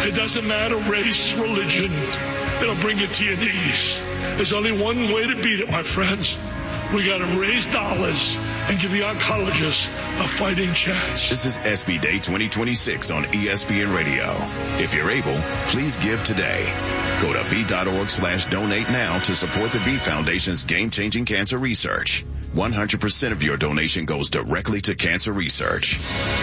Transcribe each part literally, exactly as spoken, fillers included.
It doesn't matter race, religion. It'll bring you to your knees. There's only one way to beat it, my friends. We got to raise dollars and give the oncologists a fighting chance. This is S B Day twenty twenty-six on E S P N Radio. If you're able, please give today. Go to V.org slash donate now to support the V Foundation's game-changing cancer research. one hundred percent of your donation goes directly to cancer research.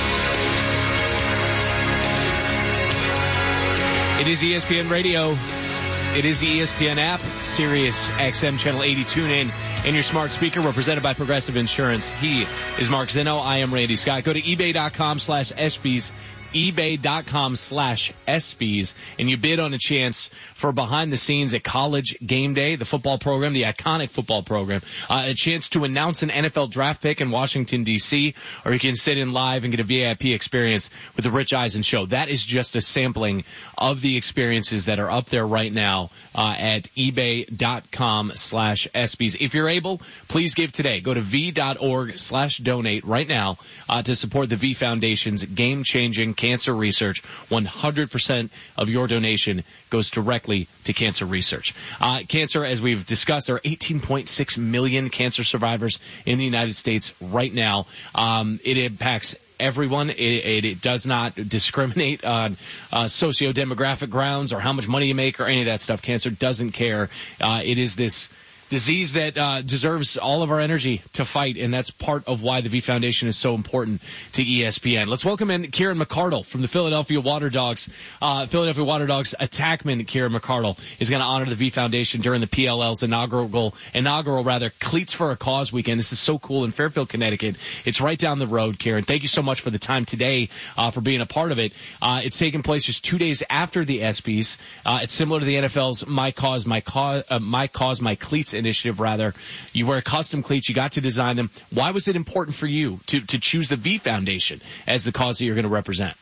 It is E S P N Radio. It is the E S P N app, Sirius X M Channel eighty. Tune in and your smart speaker. We're presented by Progressive Insurance. He is Mark Zinno. I am Randy Scott. Go to ebay.com slash SBs. ebay.com slash SBs, and you bid on a chance for behind the scenes at College Game Day, the football program, the iconic football program, uh, a chance to announce an N F L draft pick in Washington, D C, or you can sit in live and get a V I P experience with the Rich Eisen Show. That is just a sampling of the experiences that are up there right now uh, at ebay.com slash SBs. If you're able, please give today. Go to V.org slash donate right now uh, to support the V Foundation's game-changing cancer research. one hundred percent of your donation goes directly to cancer research. Uh, cancer, as we've discussed, there are eighteen point six million cancer survivors in the United States right now. Um, it impacts everyone. It, it, it does not discriminate on uh, socio-demographic grounds or how much money you make or any of that stuff. Cancer doesn't care. Uh, it is this disease that uh, deserves all of our energy to fight, and that's part of why the V Foundation is so important to E S P N. Let's welcome in Kieran McArdle from the Philadelphia Water Dogs. Uh, Philadelphia Water Dogs attackman Kieran McArdle is going to honor the V Foundation during the P L L's inaugural, inaugural rather, Cleats for a Cause weekend. This is so cool in Fairfield, Connecticut. It's right down the road, Kieran. Thank you so much for the time today, uh, for being a part of it. Uh, it's taking place just two days after the ESPYs. Uh, it's similar to the N F L's My Cause, My Cause, uh, My Cause, My Cleats initiative, rather. You wear custom cleats. You got to design them. Why was it important for you to, to choose the V Foundation as the cause that you're going to represent?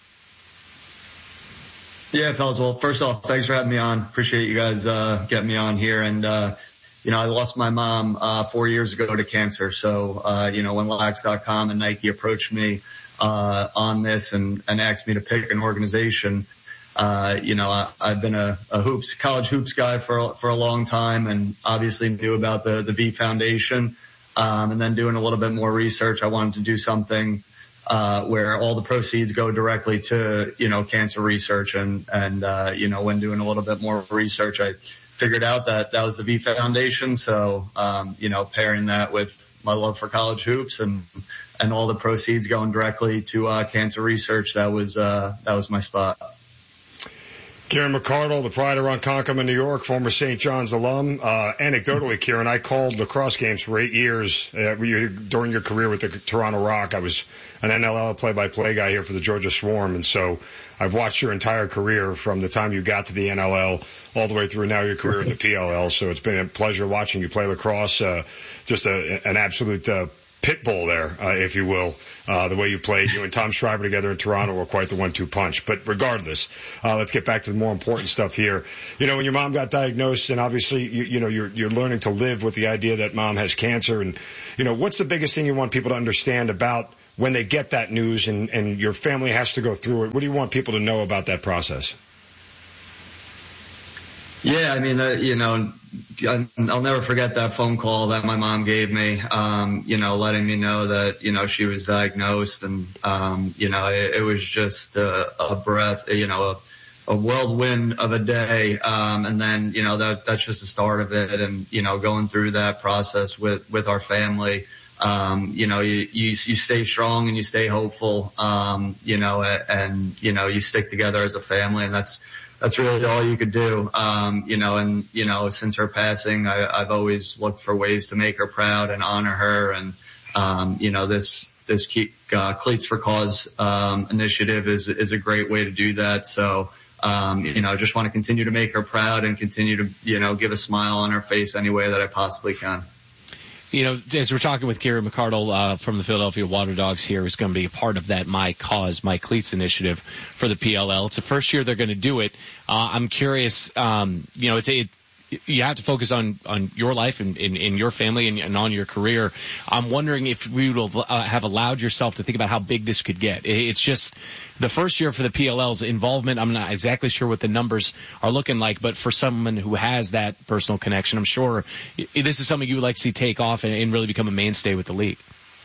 Yeah, fellas. Well, first off, thanks for having me on. Appreciate you guys, uh, getting me on here. And, uh, you know, I lost my mom, uh, four years ago to cancer. So, uh, you know, when Lax dot com and Nike approached me, uh, on this and, and asked me to pick an organization, Uh, you know, I, I've been a, a hoops, college hoops guy for, for a long time and obviously knew about the, the V Foundation. Um, and then doing a little bit more research, I wanted to do something, uh, where all the proceeds go directly to, you know, cancer research. And, and, uh, you know, when doing a little bit more research, I figured out that that was the V Foundation. So, um, you know, pairing that with my love for college hoops and, and all the proceeds going directly to, uh, cancer research, that was, uh, that was my spot. Kieran McArdle, the pride of Ronkonkoma, New York, former Saint John's alum. Uh, anecdotally, Kieran, I called lacrosse games for eight years uh, during your career with the Toronto Rock. I was an N L L play-by-play guy here for the Georgia Swarm, and so I've watched your entire career from the time you got to the N L L all the way through now your career in the P L L. So it's been a pleasure watching you play lacrosse. Uh, just a, an absolute uh, pit bull there, uh, if you will. Uh, the way you played, you and Tom Schreiber together in Toronto were quite the one two punch. But regardless, uh, let's get back to the more important stuff here. You know, when your mom got diagnosed, and obviously, you, you know, you're, you're learning to live with the idea that mom has cancer. And, you know, what's the biggest thing you want people to understand about when they get that news and, and your family has to go through it? What do you want people to know about that process? Yeah, I mean, uh, you know, I'll never forget that phone call that my mom gave me, um, you know, letting me know that, you know, she was diagnosed and, um, you know, it, it was just a, a breath, you know, a, a whirlwind of a day. Um, and then, you know, that, that's just the start of it. And, you know, going through that process with, with our family, um, you know, you, you, you stay strong and you stay hopeful, um, you know, and, you know, you stick together as a family, and that's, That's really all you could do. Um, you know, and, you know, since her passing, I, I've always looked for ways to make her proud and honor her. And, um, you know, this, this uh, Cleats for Cause, um, initiative is, is a great way to do that. So, um, you know, just want to continue to make her proud and continue to, you know, give a smile on her face any way that I possibly can. You know, as we're talking with Kieran McArdle uh, from the Philadelphia Water Dogs here, who's going to be a part of that My Cause, My Cleats initiative for the P L L. It's the first year they're going to do it. Uh, I'm curious, um, you know, it's a, it, you have to focus on, on your life and in, in your family and, and on your career. I'm wondering if we would uh, have allowed yourself to think about how big this could get. It's just the first year for the P L L's involvement. I'm not exactly sure what the numbers are looking like, but for someone who has that personal connection, I'm sure this is something you would like to see take off and, and really become a mainstay with the league.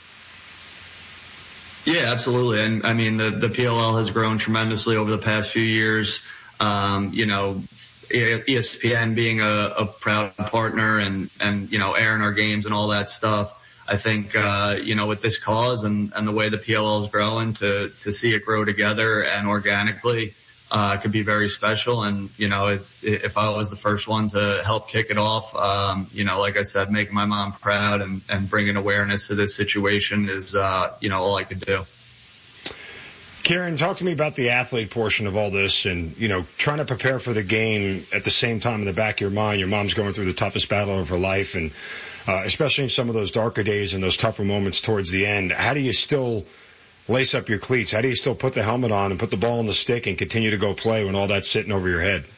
Yeah, absolutely. And I mean, the, the P L L has grown tremendously over the past few years. Um, you know, E S P N being a, a proud partner and, and, you know, airing our games and all that stuff. I think, uh, you know, with this cause and, and the way the P L L is growing, to, to see it grow together and organically, uh, could be very special. And, you know, if, if I was the first one to help kick it off, um, you know, like I said, making my mom proud and, and bringing awareness to this situation is, uh, you know, all I could do. Kieran, talk to me about the athlete portion of all this and, you know, trying to prepare for the game at the same time in the back of your mind. Your mom's going through the toughest battle of her life, and uh, especially in some of those darker days and those tougher moments towards the end. How do you still lace up your cleats? How do you still put the helmet on and put the ball on the stick and continue to go play when all that's sitting over your head?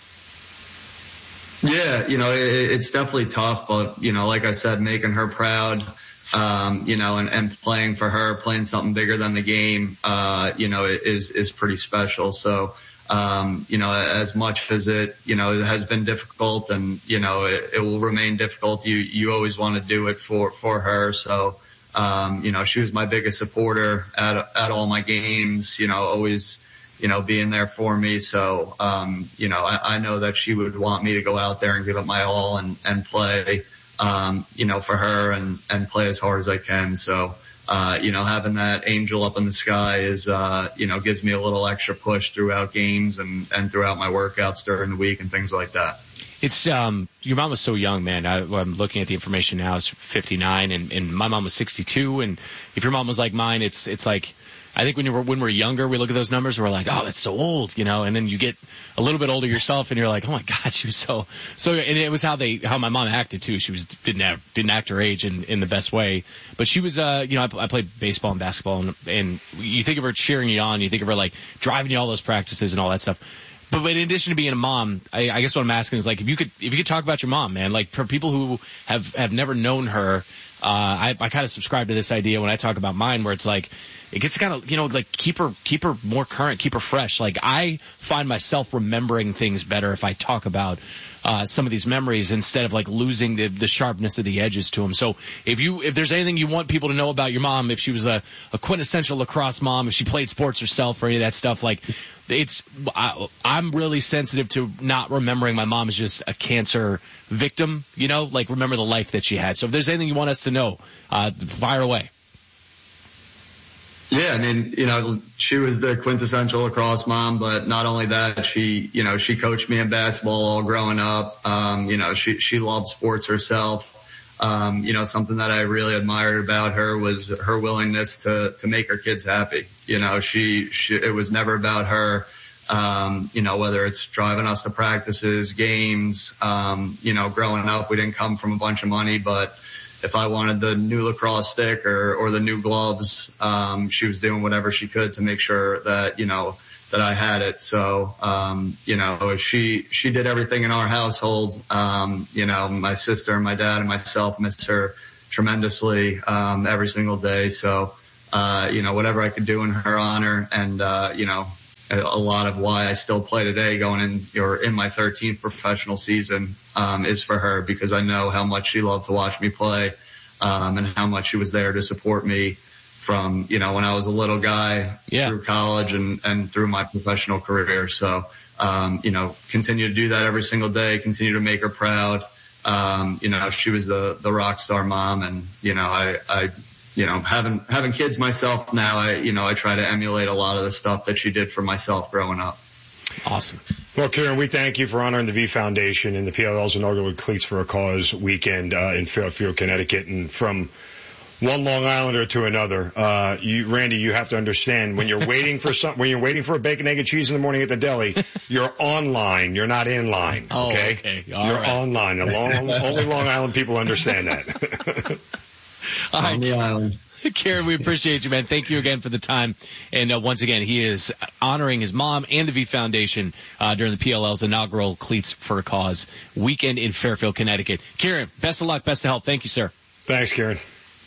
Yeah, you know, it, it's definitely tough, but, you know, like I said, making her proud, um, you know, and, and playing for her, playing something bigger than the game, uh, you know, is, is pretty special. So, um, you know, as much as it, you know, it has been difficult and, you know, it, it will remain difficult, you, you always want to do it for, for her. So, um, you know, she was my biggest supporter at, at all my games, you know, always, you know, being there for me. So, um, you know, I, I know that she would want me to go out there and give it my all and, and play, um, you know, for her and, and play as hard as I can. So, uh, you know, having that angel up in the sky is, uh, you know, gives me a little extra push throughout games and, and throughout my workouts during the week and things like that. It's, um, your mom was so young, man. I, I'm looking at the information now. It's fifty-nine and, and my mom was sixty-two. And if your mom was like mine, it's, it's like, I think when you were, when we're younger, we look at those numbers and we're like, oh, that's so old, you know, and then you get a little bit older yourself and you're like, oh my God, she was so, so, and it was how they, how my mom acted too. She was, didn't have, didn't act her age in, in the best way, but she was, uh, you know, I, I played baseball and basketball and, and you think of her cheering you on, you think of her like driving you all those practices and all that stuff. But, but in addition to being a mom, I, I guess what I'm asking is like, if you could, if you could talk about your mom, man, like for people who have, have never known her, uh, I, I kind of subscribe to this idea when I talk about mine where it's like, it gets kind of, you know, like keep her, keep her more current, keep her fresh. Like I find myself remembering things better if I talk about, uh, some of these memories instead of like losing the, the sharpness of the edges to them. So if you, if there's anything you want people to know about your mom, if she was a, a quintessential lacrosse mom, if she played sports herself or any of that stuff, like it's, I, I'm really sensitive to not remembering my mom as just a cancer victim, you know, like remember the life that she had. So if there's anything you want us to know, uh, fire away. Yeah, I mean, you know, she was the quintessential lacrosse mom, but not only that, she, you know, she coached me in basketball all growing up. Um, you know, she, she loved sports herself. Um, you know, something that I really admired about her was her willingness to, to make her kids happy. You know, she, she, it was never about her, um, you know, whether it's driving us to practices, games, um, you know, growing up, we didn't come from a bunch of money, but if I wanted the new lacrosse stick or, or the new gloves, um, she was doing whatever she could to make sure that, you know, that I had it. So, um, you know, she, she did everything in our household. Um, you know, my sister and my dad and myself miss her tremendously, um, every single day. So, uh, you know, whatever I could do in her honor and, uh, you know, a, a lot of why I still play today going in or in my thirteenth professional season, um, is for her because I know how much she loved to watch me play, um, and how much she was there to support me from, you know, when I was a little guy yeah. through college and, and through my professional career. So, um, you know, continue to do that every single day, continue to make her proud. Um, you know, she was the, the rock star mom and, you know, I, I, you know, having, having kids myself now, I, you know, I try to emulate a lot of the stuff that she did for myself growing up. Awesome. Well, Kieran, we thank you for honoring the V Foundation and the P L L's inaugural Cleats for a Cause weekend, uh, in Fairfield, Connecticut. And from one Long Islander to another, uh, you, Randy, you have to understand when you're waiting for some, when you're waiting for a bacon, egg, and cheese in the morning at the deli, you're online. You're not in line. Oh, okay. okay. All you're right. online. The long, only Long Island people understand that. All right. On the island. Kieran, we appreciate you, man. Thank you again for the time. And uh, once again, he is honoring his mom and the V Foundation uh, during the P L L's inaugural Cleats for a Cause weekend in Fairfield, Connecticut. Kieran, best of luck, best of health. Thank you, sir. Thanks, Kieran.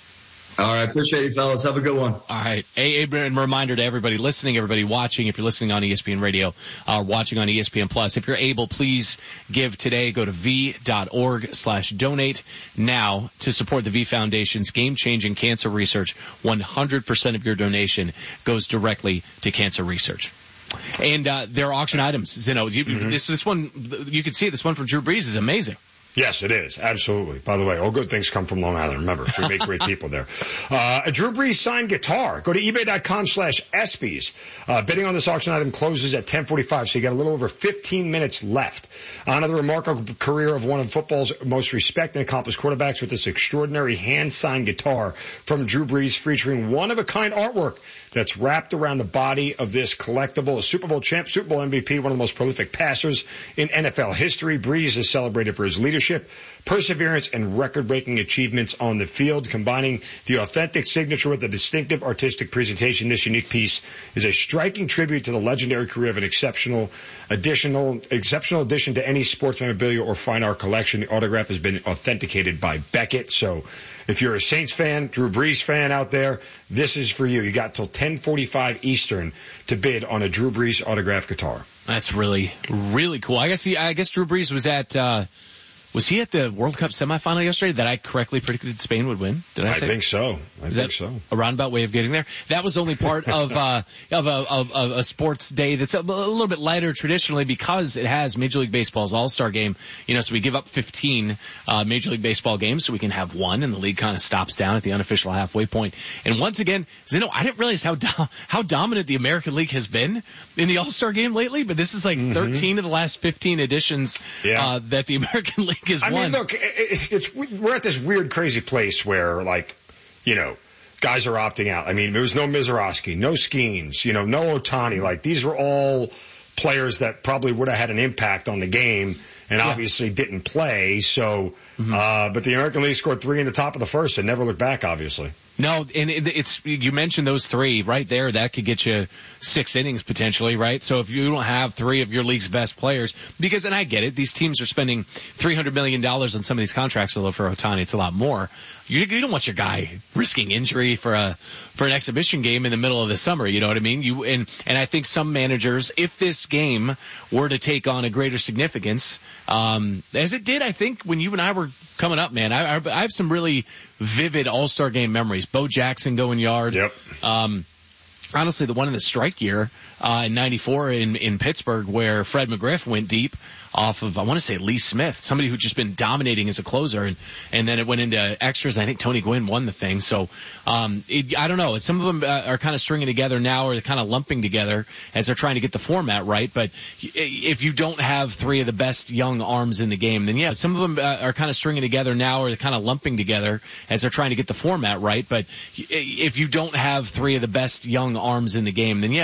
All right. Appreciate you, fellas. Have a good one. All right. A, a reminder to everybody listening, everybody watching, if you're listening on E S P N Radio, uh, watching on E S P N Plus, if you're able, please give today. Go to v.org slash donate now to support the V Foundation's game-changing cancer research. one hundred percent of your donation goes directly to cancer research. And, uh, there are auction items. You know, you, mm-hmm. this, this one, you can see it. This one from Drew Brees is amazing. Yes, it is. Absolutely. By the way, all good things come from Long Island. Remember, we make great people there. Uh, a Drew Brees signed guitar. Go to ebay.com slash ESPYs. Uh, bidding on this auction item closes at ten forty-five, so you got a little over fifteen minutes left. Honor the remarkable career of one of football's most respected and accomplished quarterbacks with this extraordinary hand-signed guitar from Drew Brees, featuring one-of-a-kind artwork that's wrapped around the body of this collectible. A Super Bowl champ, Super Bowl M V P, one of the most prolific passers in N F L history. Brees is celebrated for his leadership, perseverance, and record-breaking achievements on the field. Combining the authentic signature with the distinctive artistic presentation, this unique piece is a striking tribute to the legendary career of an exceptional additional, exceptional addition to any sports memorabilia or fine art collection. The autograph has been authenticated by Beckett. So if you're a Saints fan, Drew Brees fan out there, this is for you. You got till ten forty-five Eastern to bid on a Drew Brees autographed guitar. That's really, really cool. I guess he, I guess Drew Brees was at, uh, was he at the World Cup semifinal yesterday that I correctly predicted Spain would win? Did I, I say? think so. I Is think that so. A roundabout way of getting there. That was only part of, uh, of a, of, of a sports day that's a, a little bit lighter traditionally because it has Major League Baseball's All-Star game. You know, so we give up fifteen, uh, Major League Baseball games so we can have one and the league kind of stops down at the unofficial halfway point. And once again, Zeno, I didn't realize how, do- how dominant the American League has been in the All-Star game lately, but this is like mm-hmm. thirteen of the last fifteen editions, yeah. uh, that the American League has I won. Mean, look, It's, it's, we're at this weird, crazy place where, like, you know, guys are opting out. I mean, there was no Mizorowski, no Skeens, you know, no Ohtani. Like, these were all players that probably would have had an impact on the game and yeah. obviously didn't play. So, mm-hmm. uh, but the American League scored three in the top of the first and never looked back, obviously. No, and it's, you mentioned those three right there. That could get you six innings potentially, right? So if you don't have three of your league's best players, because, and I get it, these teams are spending three hundred million dollars on some of these contracts, although for Ohtani it's a lot more. You, you don't want your guy risking injury for a, for an exhibition game in the middle of the summer, you know what I mean? You, and, and I think some managers, if this game were to take on a greater significance, um, as it did, I think, when you and I were coming up, man, I, I, I have some really vivid All-Star game memories. Bo Jackson going yard. Yep. Um, honestly, the one in the strike year, uh, in ninety-four in, in Pittsburgh where Fred McGriff went deep off of, I want to say Lee Smith, somebody who'd just been dominating as a closer, and, and then it went into extras, and I think Tony Gwynn won the thing. So, um, it, I don't know. Some of them uh, are kind of stringing together now, or they're kind of lumping together as they're trying to get the format right. But if you don't have three of the best young arms in the game, then yeah, some of them uh, are kind of stringing together now, or they're kind of lumping together as they're trying to get the format right. But if you don't have three of the best young arms in the game, then yeah,